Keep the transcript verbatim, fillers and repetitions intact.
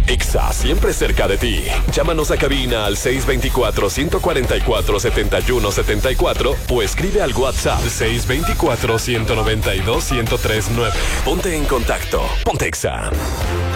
Exa, siempre cerca de ti. Llámanos a cabina al seis dos cuatro, uno cuatro cuatro, siete uno siete cuatro o escribe al WhatsApp seis dos cuatro, uno nueve dos, uno tres nueve. Ponte en contacto. Ponte Exa.